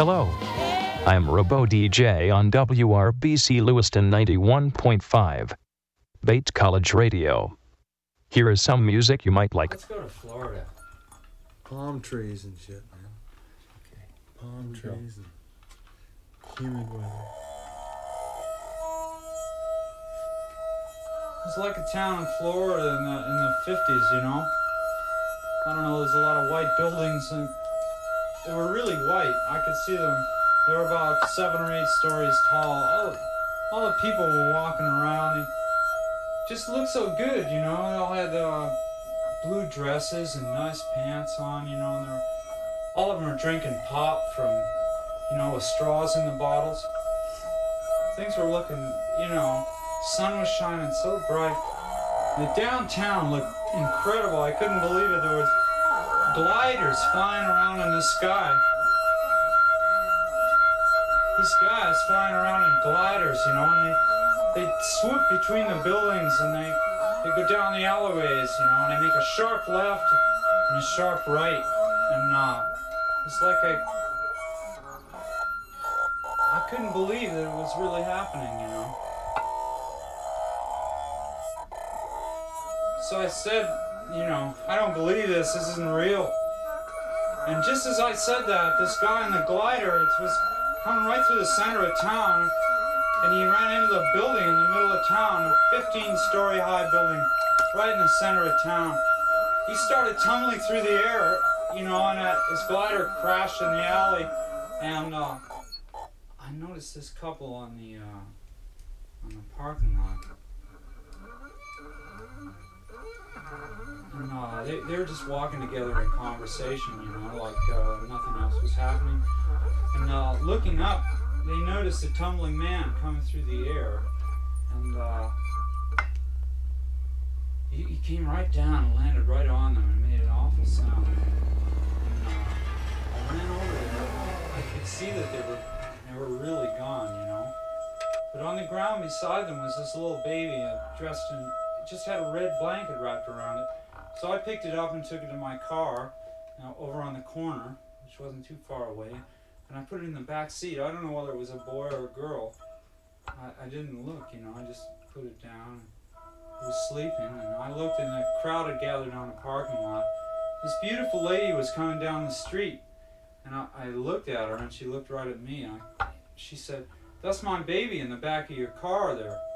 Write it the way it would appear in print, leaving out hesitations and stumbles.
Hello, I'm Robo DJ on WRBC Lewiston 91.5, Bates College Radio. Here is some music you might like. Let's go to Florida. Palm trees and shit, man. Okay. Palm trees and humid weather. It's like a town in Florida in the 50s, you know? I don't know, there's a lot of white buildings and they were really white. I could see them. They were about 7 or 8 stories tall. All the people were walking around. They just looked so good, you know? They all had blue dresses and nice pants on, you know, and all of them are drinking pop from, you know, with straws in the bottles. Things were looking, you know, sun was shining so bright. The downtown looked incredible. I couldn't believe it. There was gliders flying around in the sky. These guys flying around in gliders, you know, and they swoop between the buildings and they go down the alleyways, you know, and they make a sharp left and a sharp right. And it's like I couldn't believe that it was really happening, you know. So I said, you know, I don't believe this isn't real. And just as I said that, this guy in the glider was coming right through the center of town, and he ran into the building in the middle of town, a 15-story high building, right in the center of town. He started tumbling through the air, you know, and his glider crashed in the alley, and I noticed this couple on the parking lot. And they were just walking together in conversation, you know, like nothing else was happening. And looking up, they noticed a tumbling man coming through the air. And he came right down and landed right on them and made an awful sound. And I ran over there. I could see that they were really gone, you know. But on the ground beside them was this little baby dressed in, just had a red blanket wrapped around it. So I picked it up and took it to my car, over on the corner, which wasn't too far away, and I put it in the back seat. I don't know whether it was a boy or a girl. I didn't look, you know, I just put it down. It was sleeping, and I looked, and the crowd had gathered on the parking lot. This beautiful lady was coming down the street, and I looked at her, and she looked right at me, and she said, "That's my baby in the back of your car there."